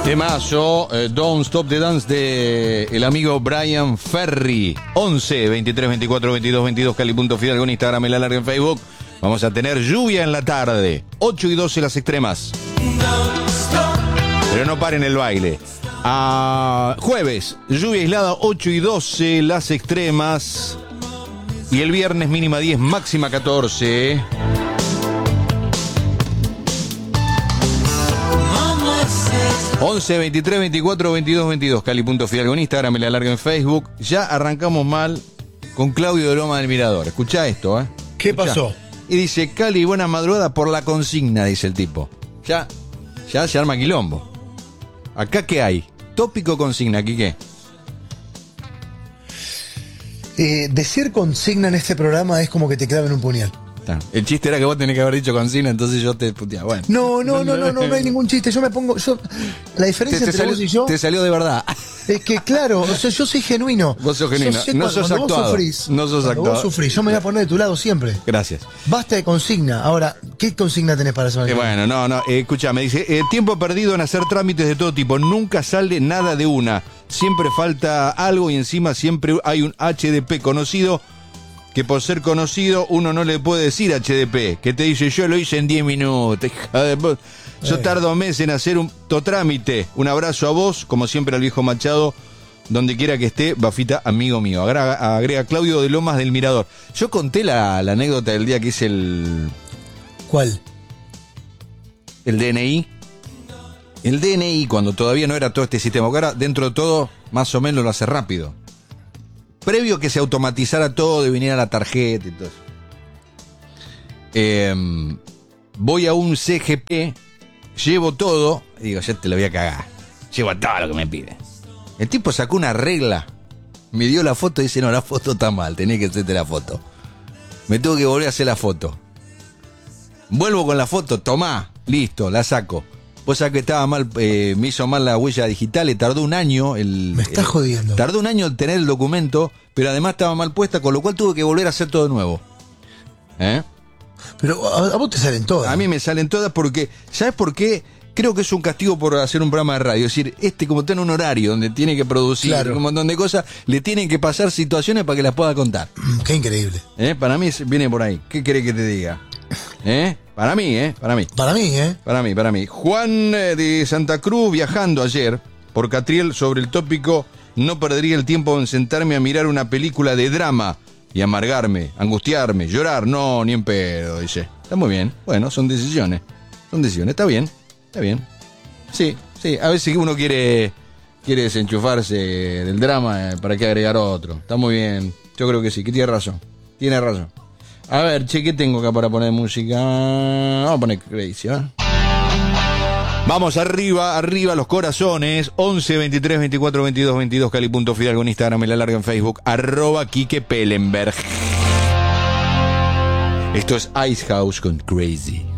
Temazo, Don't Stop the Dance de el amigo Brian Ferry. 11 23 24 22 22 Cali.Fidalgo con Instagram, La Larga en Facebook. Vamos a tener lluvia en la tarde. 8 y 12 las extremas. Pero no paren el baile. Jueves, lluvia aislada, 8 y 12 las extremas. Y el viernes mínima 10, máxima 14. ...11, 23, 24, 22, 22... Cali.Fidalgo en Instagram, La Larga en Facebook. Ya arrancamos mal con Claudio de Loma del Mirador. Escuchá esto, ¿eh? ¿Qué pasó? Y dice, Cali, buena madrugada por la consigna, dice el tipo. Ya se arma quilombo. ¿Acá qué hay? Tópico consigna, ¿aquí qué? Decir consigna en este programa es como que te claven un puñal. El chiste era que vos tenés que haber dicho consigna, entonces yo te puteaba. Bueno. No hay ningún chiste. Yo me pongo. La diferencia entre vos y yo. Te salió de verdad. Es que, claro, o sea, yo soy genuino. Vos sos genuino. No sos actuado. No sos actuado. Vos sufrís, yo me voy a poner de tu lado siempre. Gracias. Basta de consigna. Ahora, ¿qué consigna tenés para eso? Bueno, escuchame, dice, tiempo perdido en hacer trámites de todo tipo. Nunca sale nada de una. Siempre falta algo y encima siempre hay un HDP conocido. Que por ser conocido uno no le puede decir HDP, que te dice yo lo hice en 10 minutos. Yo tardo meses en hacer un trámite. Un abrazo a vos, como siempre al viejo Machado, donde quiera que esté, Bafita, amigo mío. Agrega Claudio de Lomas del Mirador. Yo conté la anécdota del día que hice el... ¿Cuál? El DNI. El DNI, cuando todavía no era todo este sistema. Porque ahora, dentro de todo, más o menos lo hace rápido. Previo que se automatizara todo y viniera la tarjeta y todo eso. Voy a un CGP, llevo todo, y digo, ya te lo voy a cagar. Llevo todo lo que me pide. El tipo sacó una regla, me dio la foto y dice, no, la foto está mal, tenés que hacerte la foto. Me tengo que volver a hacer la foto. Vuelvo con la foto, tomá, listo, la saco. Vos sabés que estaba mal, me hizo mal la huella digital, le tardó un año. Me estás jodiendo. Tardó un año en tener el documento, pero además estaba mal puesta, con lo cual tuve que volver a hacer todo de nuevo. Pero a vos te salen todas. A mí me salen todas porque, ¿sabés por qué? Creo que es un castigo por hacer un programa de radio. Es decir, como tiene un horario donde tiene que producir un montón de cosas, le tienen que pasar situaciones para que las pueda contar. Qué increíble. Para mí viene por ahí. ¿Qué querés que te diga? Para mí. Para mí. Juan de Santa Cruz viajando ayer por Catriel sobre el tópico no perdería el tiempo en sentarme a mirar una película de drama y amargarme, angustiarme, llorar. No, ni en pedo, dice. Está muy bien. Bueno, son decisiones. Está bien. Sí. A veces uno quiere desenchufarse del drama, ¿para qué agregar otro? Está muy bien. Yo creo que sí, que tiene razón. A ver, ¿qué tengo acá para poner música? Vamos a poner Crazy, ¿eh? Vamos arriba los corazones. 11, 23, 24, 22, 22 Cali.Fidalgo en Instagram, La Larga en Facebook, @Quique Pellenberg. Esto es Ice House con Crazy.